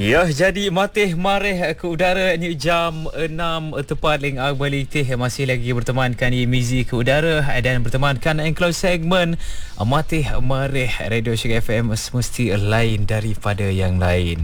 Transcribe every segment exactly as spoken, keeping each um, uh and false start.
Ya, jadi matih marih ke udara ni jam enam tepat ling balik teh masih lagi bertemankan ni Mizi ke udara dan bertemankan enclose segmen matih marih Radio Shik F M semesti lain daripada yang lain.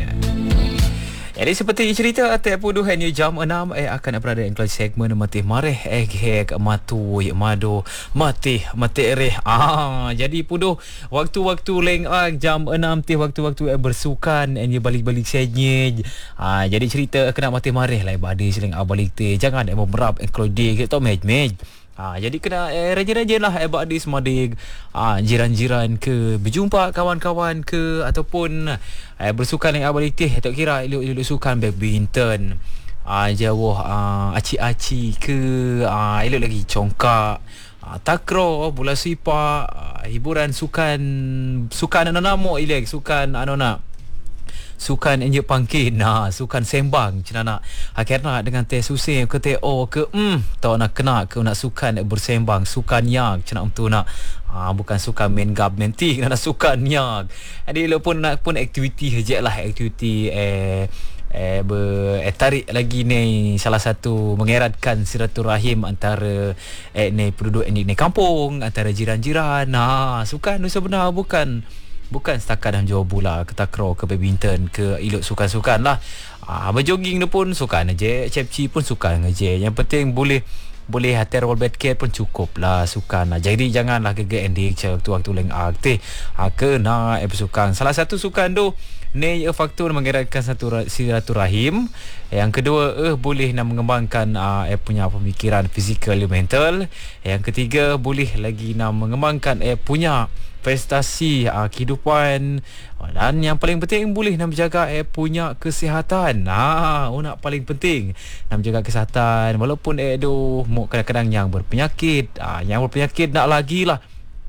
Jadi seperti cerita Tepuduh ni jam enam eh akan berada enclose segmen matih marih eh hek matui mado matih matereh. Ah jadi puduh waktu-waktu leng ah, jam enam teh waktu-waktu eh, bersukan ni balik-balik senyej. Ah jadi cerita kena matih marih lah badi seleng balik teh jangan eh merap enclose day ke to mej-mej. Ha, jadi kena eh, rajin-rajin lah eh, bakdi semadig ha, jiran-jiran ke berjumpa kawan-kawan ke ataupun eh, bersukan dengan abang litih tak kira elok-elok sukan badminton ha, jauh ha, aci-aci ke ha, elok lagi congkak ha, takraw bola sepak ha, hiburan sukan sukan anak-anak elok sukan anak-anak sukan enjek pangkin nah sukan sembang cina nak akhirnya dengan teh susi ke teh o ke hmm tau nak kena ke nak sukan bersembang sukan yang cina untuk nak ha, bukan sukan main gab menti nak sukan yang jadi lo pun nak pun aktiviti je lah aktiviti eh eh ber eh, tarik lagi ni salah satu mengeratkan silaturahim antara eh ni penduduk ni, ni kampung antara jiran-jiran nah sukan sebenar bukan bukan setakat dalam jual bola ke takraw ke badminton ke ilok sukan-sukan lah ah, berjoging tu pun sukan aja cepci pun sukan aja yang penting boleh boleh hati roll basket pun cukup lah sukan lah. Jadi janganlah gegek ending waktu-waktu leng aktif ha, kena eh, bersukan salah satu sukan tu ni uh, faktor mengeratkan satu silaturahim yang kedua eh uh, boleh nak mengembangkan uh, eh punya pemikiran fizikal mental yang ketiga boleh lagi nak mengembangkan eh punya prestasi uh, kehidupan dan yang paling penting boleh nak menjaga eh punya kesihatan. Ha oh, nak paling penting nak menjaga kesihatan walaupun eh doh kadang-kadang yang berpenyakit uh, yang berpenyakit nak lagi lah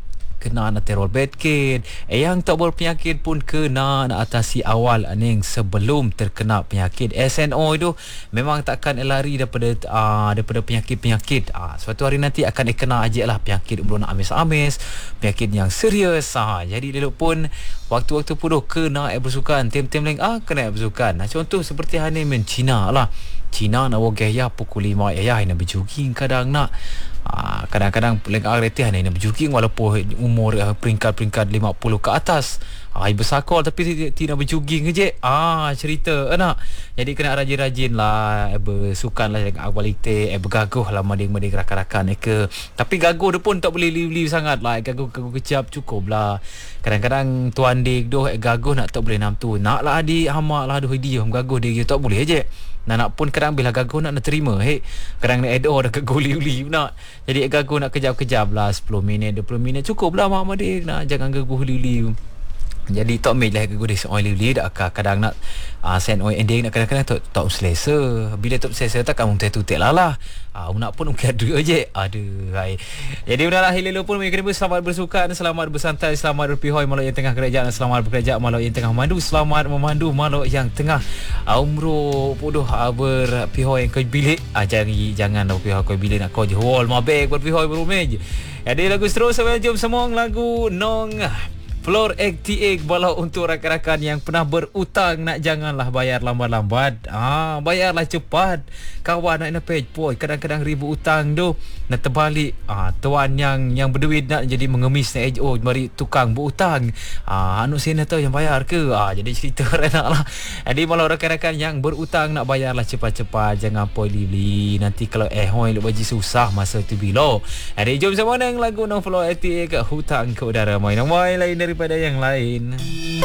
kena nak terol bedkit eh, yang tak berpenyakit pun kena nak atasi awal aning sebelum terkena penyakit S N O itu memang takkan lari daripada uh, daripada penyakit-penyakit uh, suatu hari nanti akan kena aje lah penyakit belum nak amis-amis penyakit yang serius uh, jadi elok pun waktu-waktu puduh kena eh bersukan tim-tim lain ah kena eh bersukan nah, contoh seperti hani men Cina lah Cina nak wagaya pukul lima ayah nak berjogging kadang nak Aa, kadang-kadang leng agretih ni nak berjogging walaupun umur uh, peringkat-peringkat lima puluh ke atas. Ai bersakol tapi tidak berjogging je. Ah cerita anak. Jadi kena rajin-rajin lah eh, bersukan lah dengan abalite eh bergaguh lah mading-mading rakan-rakan eh, ke. Tapi gaguh dia pun tak boleh liu-liu sangat lah. Gaguh-gaguh kecap cukup lah. Kadang-kadang tuan dik doh eh, gaguh nak tak boleh nam tu. Nak lah adik hamak lah doh dia gaguh dia tak boleh je. Nak nak pun kadang bila gaguh nak nak terima hey kadang nak edo dah gaguh liu-liu nak jadi gaguh nak kejap-kejap lah sepuluh minit dua puluh minit cukup lah mak madik nak jangan gaguh liu-liu jadi tak mej lah gaguh dia oil liu-liu dah kadang nak uh, send oil ending nak kadang-kadang tak tak selesa bila tak selesa tak kamu tutek lah lah ah uh, nak pun mungkin ada je aduh hai jadi udahlah hilal pun kena selamat bersukan selamat bersantai selamat berpihoi malu yang tengah kerajaan selamat bekerja malu yang tengah memandu selamat memandu malu yang tengah uh, umroh podoh uh, berpihoi ke bilik ah uh, jangan jangan berpihoi ke bilik nak kau je wall mabek berpihoi berumej jadi lagu terus sampai jom semua lagu nong Floor X T X balau untuk rakan-rakan yang pernah berutang nak janganlah bayar lambat-lambat. Ah, bayarlah cepat. Kawan nak nak page boy kadang-kadang ribu utang tu nak terbalik. Ah, tuan yang yang berduit nak jadi mengemis nak oh mari tukang berutang. Ah, anu sini tahu yang bayar ke? Ah, jadi cerita renaklah. Jadi balau rakan-rakan yang berutang nak bayarlah cepat-cepat jangan poli-li. Nanti kalau eh hoi lu bagi susah masa tu bilo. Jadi jom sama dengan lagu no Floor X T X hutang ke udara main main lain daripada yang lain.